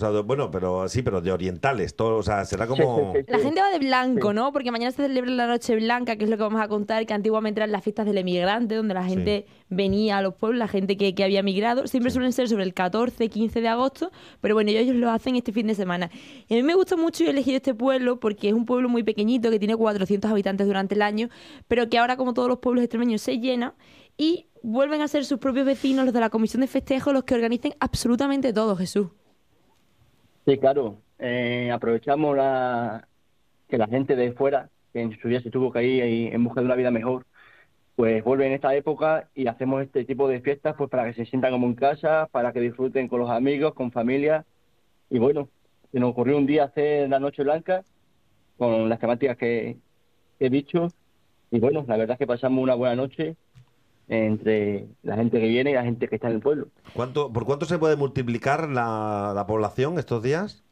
sea, bueno, pero sí, pero de orientales. Todo, o sea, será Sí, sí, como... sí, La sí. gente va de blanco, Sí, ¿no? Porque mañana se celebra la Noche Blanca, que es lo que vamos a contar, que antiguamente eran las fiestas del emigrante, donde la Sí, gente venía a los pueblos, la gente que había migrado. Siempre sí. suelen ser sobre el 14, 15 de agosto, pero bueno, ellos lo hacen este fin de semana. Y a mí me gusta mucho y he elegido este pueblo porque es un pueblo muy pequeñito, que tiene 400 habitantes durante el año, pero que ahora, como todos los pueblos extremeños, se llena y vuelven a ser sus propios vecinos, los de la comisión de festejo, los que organicen absolutamente todo, Jesús. sí, claro. Aprovechamos que la gente de fuera, que en su día se tuvo que ir ahí en busca de una vida mejor, pues vuelve en esta época y hacemos este tipo de fiestas pues para que se sientan como en casa, para que disfruten con los amigos, con familia. Y bueno, se nos ocurrió un día hacer la Noche Blanca con las temáticas que he dicho. Y bueno, la verdad es que pasamos una buena noche entre la gente que viene y la gente que está en el pueblo. ¿Por cuánto se puede multiplicar la población estos días?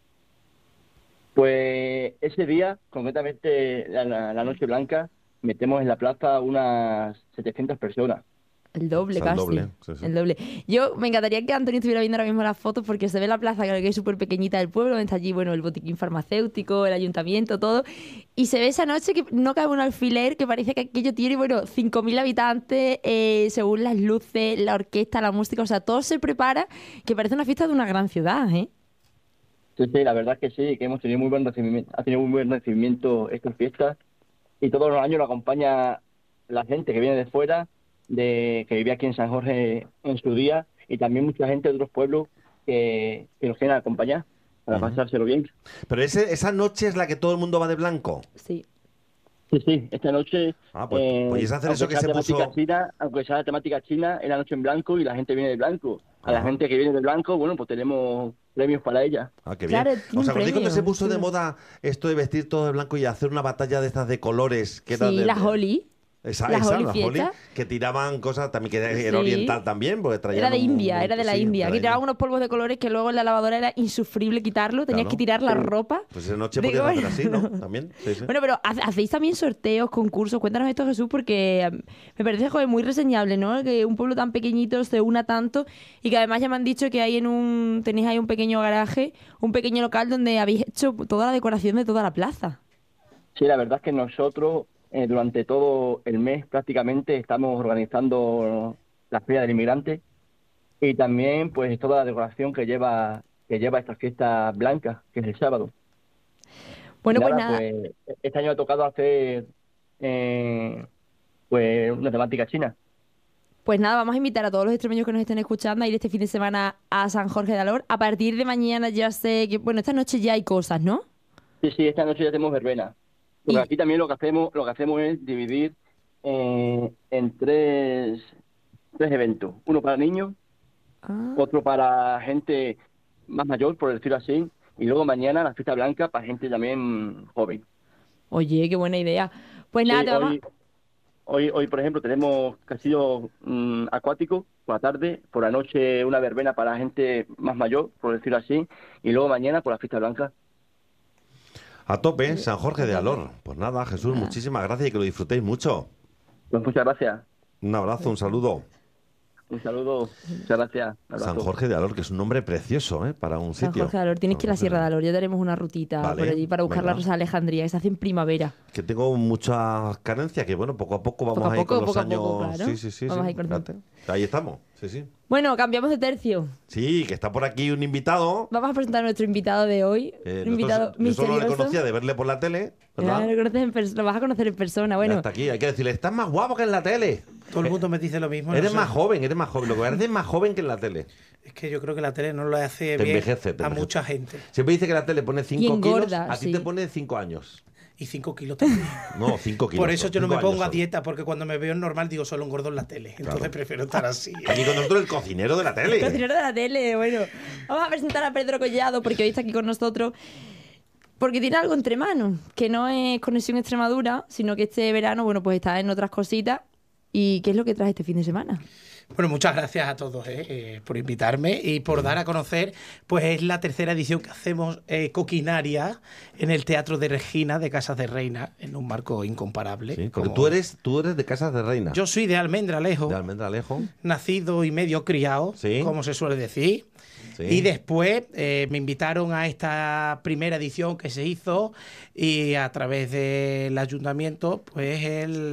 Pues ese día, concretamente la Noche Blanca, metemos en la plaza unas 700 personas. El O doble sea, el casi. doble, sí, sí. El doble. Yo me encantaría que Antonio estuviera viendo ahora mismo las fotos porque se ve la plaza, que es súper pequeñita del pueblo, donde está allí, bueno, el botiquín farmacéutico, el ayuntamiento, todo. Y se ve esa noche que no cabe un alfiler, que parece que aquello tiene, bueno, 5.000 habitantes, según las luces, la orquesta, la música, o sea, todo se prepara, que parece una fiesta de una gran ciudad, ¿eh? Sí, sí, la verdad es que sí, que hemos tenido muy buen recibimiento, ha tenido muy buen recibimiento estas fiestas y todos los años lo acompaña la gente que viene de fuera, que vivía aquí en San Jorge en su día y también mucha gente de otros pueblos que nos quieren acompañar para Ujú. pasárselo bien. Pero esa noche es la que todo el mundo va de blanco. Sí. Sí, sí, esta noche, Ah, pues podéis hacer eso aunque que sea se temática puso... china, aunque sea temática china, es la noche en blanco y la gente viene de blanco. A la Ah, gente que viene de blanco, bueno, pues tenemos premios para ella. qué bien. Claro, ¿Os tienen acordáis cuando se premio, puso de chulo. moda esto de vestir todo de blanco y hacer una batalla de estas de colores, que era Sí, la Holly. La esa, Holly la Holly, fiesta. que tiraban cosas también que era Sí. oriental también, porque Era traían de India, un- era de la sí, de India. la Que India. tiraban unos polvos de colores que luego en la lavadora era insufrible quitarlo. Tenías que Claro. tirar la Sí. ropa. Pues esa noche Digo, podías hacer bueno. así, ¿no? También, sí, sí. Bueno, pero hacéis también sorteos, concursos. Cuéntanos esto, Jesús, porque me parece, joder, muy reseñable, ¿no? Que un pueblo tan pequeñito se una tanto y que además ya me han dicho que tenéis ahí un pequeño garaje, un pequeño local donde habéis hecho toda la decoración de toda la plaza. Sí, la verdad es que nosotros durante todo el mes prácticamente estamos organizando la Feria del Inmigrante y también pues toda la decoración que lleva esta fiesta blanca, que es el sábado. Y Bueno, pues nada, nada, pues este año ha tocado hacer eh, pues una temática china. pues nada, vamos a invitar a todos los extremeños que nos estén escuchando a ir este fin de semana a San Jorge de Alor. A partir de mañana ya sé que, bueno, esta noche ya hay cosas, ¿no? Sí, sí, esta noche ya hacemos verbena. Porque Y, aquí también lo que hacemos es dividir en tres eventos. Uno para niños, ah, otro para gente más mayor, por decirlo así, y luego mañana la fiesta blanca para gente también joven. oye, qué buena idea. Pues nada, Sí, te vamos. hoy, por ejemplo, tenemos castillo acuático por la tarde, por la noche una verbena para gente más mayor, por decirlo así, y luego mañana por la fiesta blanca. A tope, eh, San Jorge a de tope. Alor. Pues nada, Jesús, Nada. muchísimas gracias y que lo disfrutéis mucho. Pues muchas gracias. Un abrazo, un saludo. Un saludo. Muchas gracias. Un San abrazo. Jorge de Alor, que es un nombre precioso, ¿eh? Para un San sitio. Jorge de Alor, tienes San que ir a la Jorge de Sierra de Alor. Alor, ya tenemos una rutita por Vale, allí para buscar la venga. Rosa de Alejandría, que se hace en primavera. Que tengo muchas carencias, que bueno, poco a poco vamos a ir con los Poco a años. poco, claro. Sí, sí, sí, sí. Vamos a ir Fíjate. conociendo. Ahí estamos, sí, sí. Bueno, cambiamos de tercio. Sí, que está por aquí un invitado. Vamos a presentar a nuestro invitado de hoy. Un invitado Yo solo le misterioso. conocía de verle por la tele, Ya, ¿verdad? lo vas a conocer en persona. Ya Bueno, está aquí. Hay que decirle, estás más guapo que en la tele. Todo el mundo me dice lo mismo. No Eres sé. más joven, eres más joven. Lo que parece es más joven que en la tele. Es que yo creo que la tele no lo hace Te bien envejece, te a envejece. mucha gente. Siempre dice que la tele pone 5 kilos, engorda, a ti sí. te pone 5 años. Y 5 kilos también. No, 5 kilos. Por eso yo no me 5 años pongo a solo. dieta, porque cuando me veo normal digo solo engordo en la tele. Entonces Claro. prefiero estar así. Aquí con nosotros el cocinero de la tele. cocinero de la tele. Bueno, vamos a presentar a Pedro Collado porque hoy está aquí con nosotros. Porque tiene algo entre manos, que no es Conexión Extremadura, sino que este verano, bueno, pues está en otras cositas. ¿Y qué es lo que traes este fin de semana? Bueno, muchas gracias a todos por invitarme y por dar a conocer, pues es la tercera edición que hacemos Coquinaria en el Teatro de Regina de Casas de Reina, en un marco incomparable. Sí, porque como- tú eres de Casas de Reina. Yo soy de Almendralejo, De Almendralejo. nacido y medio criado, Sí. como se suele decir. Sí. Y después me invitaron a esta primera edición que se hizo y a través del ayuntamiento, pues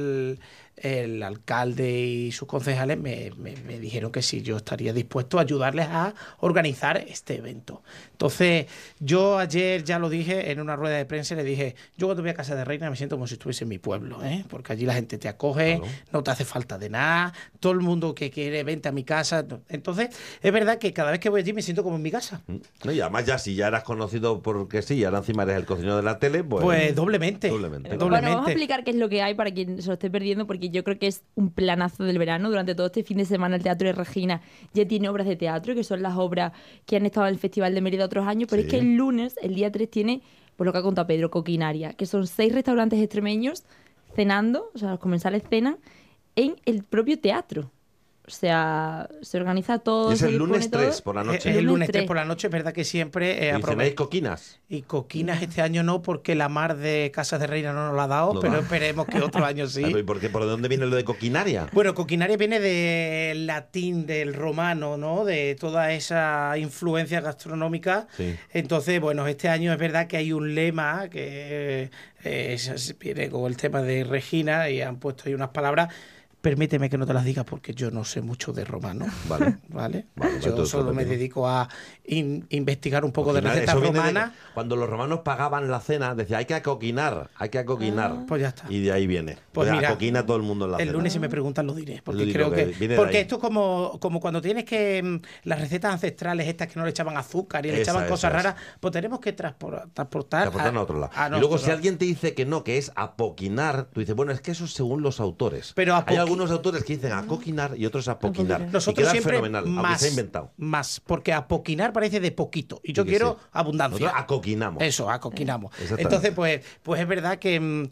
el alcalde y sus concejales me dijeron que sí, yo estaría dispuesto a ayudarles a organizar este evento. Entonces, yo ayer ya lo dije en una rueda de prensa y le dije, yo cuando voy a Casa de Reina me siento como si estuviese en mi pueblo, porque allí la gente te acoge, Claro. no te hace falta de nada, todo el mundo que quiere vente a mi casa. Entonces, es verdad que cada vez que voy allí me siento como en mi casa. No, y además ya si ya eras conocido porque sí, y ahora encima eres el cocinero de la tele, pues... Pues doblemente. Doblemente. Bueno, vamos a Doblemente. explicar qué es lo que hay para quien se lo esté perdiendo, porque yo creo que es un planazo del verano. Durante todo este fin de semana el Teatro de Regina ya tiene obras de teatro, que son las obras que han estado en el Festival de Mérida otros años, pero Sí. es que el lunes, el día 3, tiene, por lo que ha contado Pedro, Coquinaria, que son 6 restaurantes extremeños cenando, o sea, los comensales cenan en el propio teatro. O sea, se organiza todo. Y es se el dispone lunes todo. 3 por la noche. Es el lunes 3 3. por la noche, es verdad que siempre ¿Y cenáis aprovecho. coquinas? Y coquinas este año no, porque la mar de Casas de Reina no nos la ha dado, No pero da. esperemos que otro año sí. ¿Y por qué? ¿Por dónde viene lo de coquinaria? Bueno, coquinaria viene del latín, del romano, ¿no? De toda esa influencia gastronómica. Sí. Entonces, bueno, este año es verdad que hay un lema que viene con el tema de Regina y han puesto ahí unas palabras. Permíteme que no te las diga porque yo no sé mucho de romano. Vale. ¿Vale? Vale, Yo tú solo me digo. dedico a investigar un poco de Coquinar, recetas eso viene de- romanas. cuando los romanos pagaban la cena, decía, hay que acoquinar, hay que acoquinar. Pues ya está. Y de ahí viene. Pues O sea, mira, acoquina todo el mundo en la El cena. lunes si me preguntan lo diré, porque Lo digo creo que que viene de porque ahí. esto es como cuando tienes que las recetas ancestrales estas que no le echaban azúcar y le Esa, echaban cosas esa. raras, pues tenemos que transportar Transportarnos a otro lado. a Y luego, nuestro si alguien te dice que no, que es apoquinar, tú dices, bueno, es que eso es según los autores. Pero Hay algunos autores que dicen acoquinar y otros apoquinar. Y nosotros queda siempre fenomenal, aunque más, se ha inventado. más, porque apoquinar parece de poquito y yo Sí que quiero sí. abundancia. Nosotros acoquinamos. Eso, acoquinamos. Exactamente. Entonces, pues es verdad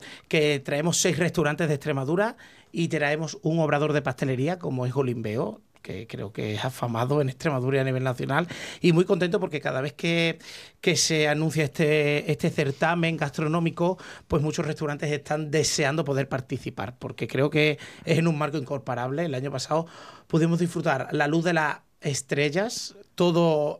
que traemos 6 restaurantes de Extremadura y traemos un obrador de pastelería como es Olimbeo, que creo que es afamado en Extremadura y a nivel nacional, y muy contento porque cada vez que se anuncia este certamen gastronómico, pues muchos restaurantes están deseando poder participar, porque creo que es en un marco incomparable. El año pasado pudimos disfrutar la luz de las estrellas, todo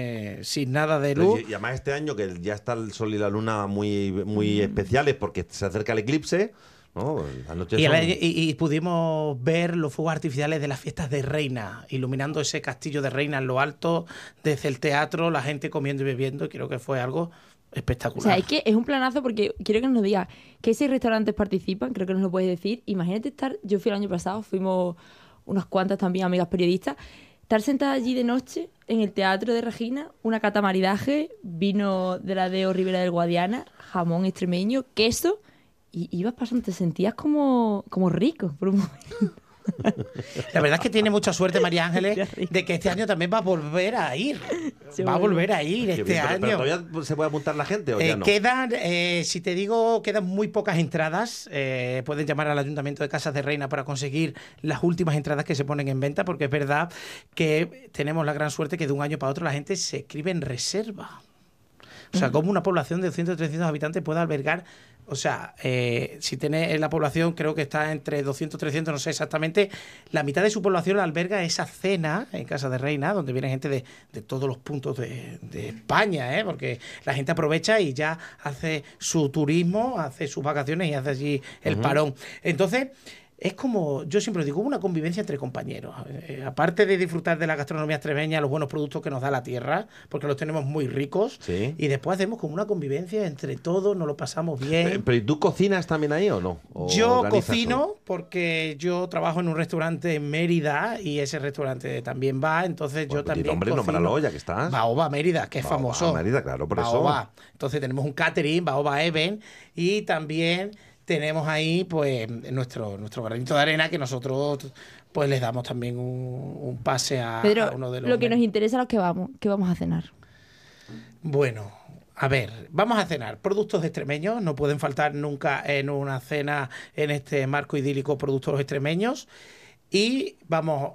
sin nada de luz. Y además este año que ya está el sol y la luna muy, muy especiales porque se acerca el eclipse, ¿no? Las noches Y, son- y pudimos ver los fuegos artificiales de las fiestas de Reina, iluminando ese castillo de Reina en lo alto, desde el teatro, la gente comiendo y bebiendo, y creo que fue algo O espectacular. sea, es que es un planazo porque quiero que nos diga qué 6 restaurantes participan, creo que nos lo puedes decir. Imagínate estar, yo fui el año pasado, fuimos unas cuantas también amigas periodistas, estar sentada allí de noche en el Teatro de Regina, una cata maridaje, vino de la Deo Ribera del Guadiana, jamón extremeño, queso, y ibas pasando, te sentías como rico por un momento. La verdad es que tiene mucha suerte María Ángeles Qué rico. de que este año también va a volver a ir. Sí, Va a bueno. volver a ir Qué este bien, pero año. ¿todavía se puede apuntar la gente o ya no? Quedan, si te digo, quedan muy pocas entradas. Pueden llamar al Ayuntamiento de Casas de Reina para conseguir las últimas entradas que se ponen en venta, porque es verdad que tenemos la gran suerte que de un año para otro la gente se escribe en reserva. O sea, como una población de 200 o 300 habitantes puede albergar, o sea, si tiene la población, creo que está entre 200 300, no sé exactamente, la mitad de su población alberga esa cena en Casa de Reina, donde viene gente de todos los puntos de España, porque la gente aprovecha y ya hace su turismo, hace sus vacaciones y hace allí el parón. Entonces, es como, yo siempre digo, una convivencia entre compañeros. Aparte de disfrutar de la gastronomía extremeña, los buenos productos que nos da la tierra, porque los tenemos muy ricos, Sí. y después hacemos como una convivencia entre todos, nos lo pasamos bien. ¿Pero y tú cocinas también ahí o no? ¿O Yo organizas cocino todo? porque yo trabajo en un restaurante en Mérida y ese restaurante también va, entonces Bueno, yo pues, también hombre, cocino. nómbralo ya que estás. Baoba Mérida, que es Baoba famoso. Mérida, claro, por eso. Baoba. Entonces tenemos un catering, Baoba Even, y también tenemos ahí pues nuestro granito de arena que nosotros pues les damos también un pase a Pedro, uno de los lo que nos menús. interesa a los que vamos, ¿qué vamos a cenar? Bueno, a ver, vamos a cenar productos extremeños, no pueden faltar nunca en una cena en este marco idílico productos extremeños, y vamos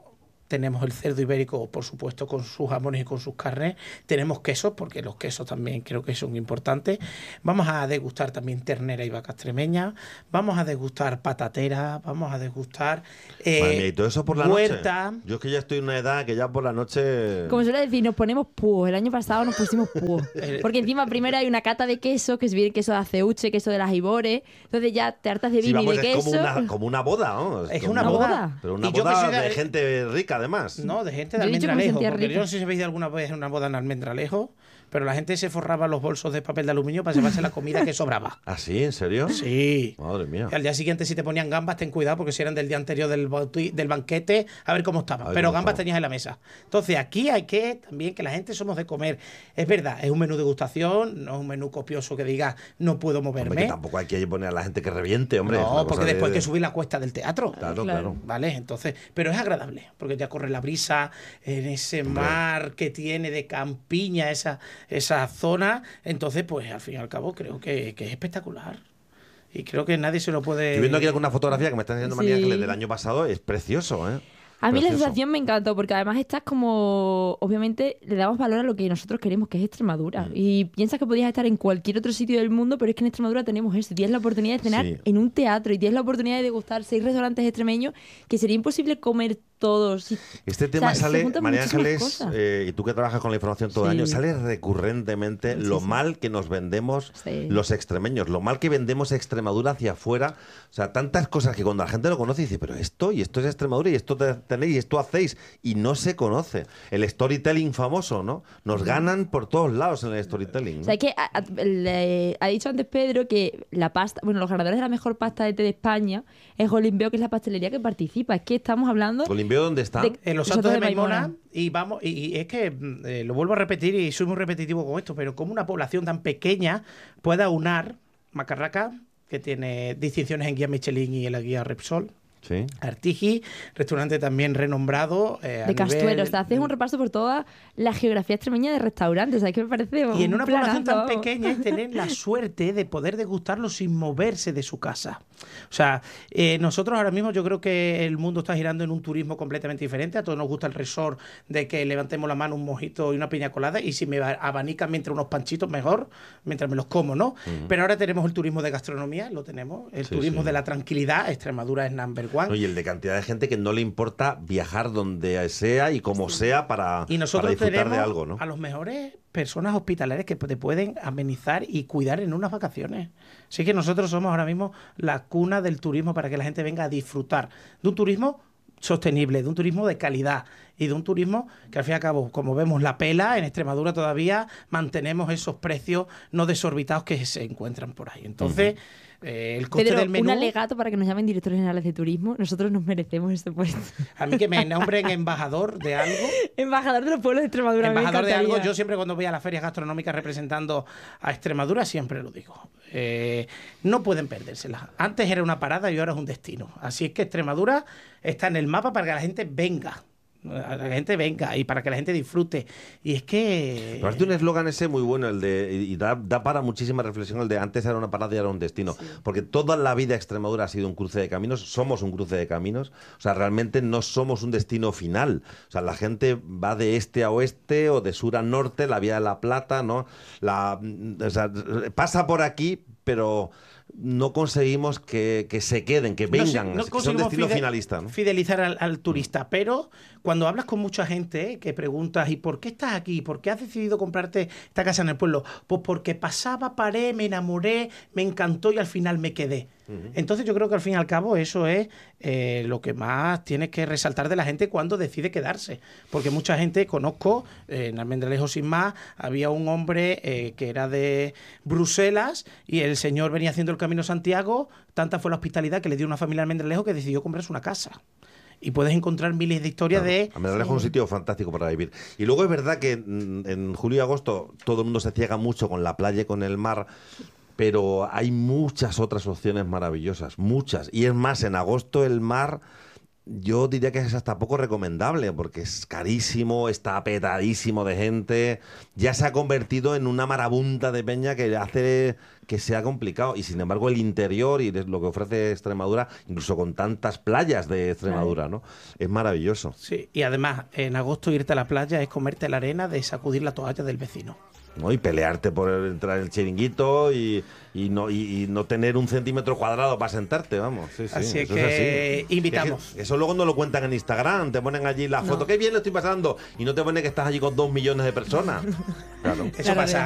tenemos el cerdo ibérico, por supuesto, con sus jamones y con sus carnes. Tenemos quesos, porque los quesos también creo que son importantes. Vamos a degustar también ternera y vaca extremeña. Vamos a degustar patatera. Vamos a degustar Madre mía, y todo eso por la huerta. noche. Yo es que ya estoy en una edad que ya por la noche... Como suele decir, nos ponemos púos. El año pasado nos pusimos púos. Porque encima primero hay una cata de queso, que se viene queso de aceuche, queso de las Ibores. Entonces ya te hartas de Sí, vino y vamos, de es queso. como una boda, ¿no? Es como una boda. Pero una Y yo que boda soy de gente rica, además. No, de gente de Yo he dicho que me Almendralejo. sentía Porque rica. yo no sé si habéis ido alguna vez a una boda en Almendralejo, pero la gente se forraba los bolsos de papel de aluminio para llevarse la comida que sobraba. ¿Ah, sí? ¿En serio? Sí. Madre mía. Y al día siguiente, si te ponían gambas, ten cuidado, porque si eran del día anterior del banquete, a ver cómo estaban. A ver Pero cómo gambas estaban. tenías en la mesa. Entonces, aquí hay que también que la gente somos de comer. Es verdad, es un menú de degustación, no es un menú copioso que diga no puedo Hombre, moverme. que tampoco hay que poner a la gente que reviente, hombre. Es una No, cosa porque de- después hay que subir la cuesta del teatro. Claro, Claro. claro. ¿Vale? Entonces, pero es agradable, porque ya corre la brisa en ese mar que tiene de campiña esa zona. Entonces, pues al fin y al cabo creo que es espectacular. Y creo que nadie se lo puede... Estoy viendo aquí alguna fotografía que me están enseñando María Sí. Ángeles del año pasado. Es precioso, ¿eh? A mí la Precioso. sensación me encantó, porque además estás como, obviamente, le damos valor a lo que nosotros queremos, que es Extremadura. Y piensas que podías estar en cualquier otro sitio del mundo, pero es que en Extremadura tenemos eso. Tienes la oportunidad de cenar Sí. en un teatro y tienes la oportunidad de degustar 6 restaurantes extremeños que sería imposible comer todos. Este tema se sale, juntan María muchísimas Ángeles, cosas. y tú que trabajas con la información todo el Sí. año, sale recurrentemente lo Muchísimo. mal que nos vendemos Sí. los extremeños, lo mal que vendemos Extremadura hacia afuera. O sea, tantas cosas que cuando la gente lo conoce dice, pero esto, y esto es Extremadura, y esto tenéis, y esto hacéis, y no se conoce. El storytelling famoso, ¿no? Nos ganan por todos lados en el storytelling. ¿no? O sea, es que ha dicho antes Pedro que la pasta, bueno, los ganadores de la mejor pasta de té de España es Olimpeo, que es la pastelería que participa. Es que estamos hablando ¿Colimbeo dónde está? de- En los Los Santos de Santos de Maimona, Maimona. y vamos, y es que lo vuelvo a repetir y soy muy repetitivo con esto, pero como una población tan pequeña pueda unar Macarraca, que tiene distinciones en guía Michelin y en la guía Repsol, Sí. Artigi, restaurante también renombrado. de Castueros. Te haces un repaso por toda la geografía extremeña de restaurantes. O sea, es que me parece Y en un una población tan planazo. pequeña es tener la suerte de poder degustarlo sin moverse de su casa. O sea, nosotros ahora mismo yo creo que el mundo está girando en un turismo completamente diferente. A todos nos gusta el resort de que levantemos la mano, un mojito y una piña colada, y si me abanican mientras unos panchitos mejor, mientras me los como, ¿no? Pero ahora tenemos el turismo de gastronomía, lo tenemos, el Sí, turismo sí. de la tranquilidad. Extremadura es number one. No, y el de cantidad de gente que no le importa viajar donde sea y como sea para, Y para nosotros disfrutar tenemos de algo, ¿no? a los mejores personas hospitalarias que te pueden amenizar y cuidar en unas vacaciones. Así que nosotros somos ahora mismo la cuna del turismo para que la gente venga a disfrutar de un turismo sostenible, de un turismo de calidad y de un turismo que al fin y al cabo, como vemos la pela, en Extremadura todavía mantenemos esos precios no desorbitados que se encuentran por ahí. Entonces, el coste Pedro, del menú... un alegato para que nos llamen directores generales de turismo. Nosotros nos merecemos este puesto. A mí que me nombren embajador de algo... Embajador de los pueblos de Extremadura. me Embajador de algo, encantaría. yo siempre cuando voy a las ferias gastronómicas representando a Extremadura, siempre lo digo. No pueden perdérsela. Antes era una parada y ahora es un destino. Así es que Extremadura está en el mapa para que la gente venga. Y para que la gente disfrute. Y es que... Parece un eslogan ese muy bueno, el de y da para muchísima reflexión el de antes era una parada y ahora un destino. Porque toda la vida Extremadura ha sido un cruce de caminos, somos un cruce de caminos, o sea, realmente no somos un destino final. O sea, la gente va de este a oeste o de sur a norte, la Vía de la Plata, ¿no? O sea, pasa por aquí, pero no conseguimos que se queden, que vengan, no que son conseguimos destino finalista, ¿no? fidelizar al turista, pero cuando hablas con mucha gente que preguntas ¿y por qué estás aquí? ¿Por qué has decidido comprarte esta casa en el pueblo? Pues porque pasaba, paré, me enamoré, me encantó y al final me quedé. Entonces yo creo que al fin y al cabo eso es lo que más tienes que resaltar de la gente cuando decide quedarse. Porque mucha gente, conozco, en Almendralejo sin más, había un hombre que era de Bruselas y el señor venía haciendo el Camino Santiago, tanta fue la hospitalidad que le dio una familia en Almendralejo que decidió comprarse una casa. Y puedes encontrar miles de historias de... Almendralejo es un sitio fantástico para vivir. Y luego es verdad que en julio y agosto todo el mundo se ciega mucho con la playa y con el mar, pero hay muchas otras opciones maravillosas, muchas. Y es más, en agosto el mar yo diría que es hasta poco recomendable porque es carísimo, está petadísimo de gente, ya se ha convertido en una marabunta de peña que hace que sea complicado y sin embargo el interior y lo que ofrece Extremadura, incluso con tantas playas de Extremadura, ¿no? Es maravilloso. Sí, y además en agosto irte a la playa es comerte la arena de sacudir la toalla del vecino. ¿No? Y pelearte por entrar en el chiringuito y no tener 1 centímetro cuadrado para sentarte, vamos. Sí, así es eso que es así. invitamos. Es que eso luego no lo cuentan en Instagram, te ponen allí la foto, qué bien lo estoy pasando, y no te ponen que estás allí con 2 millones de personas. Claro. Eso pasa.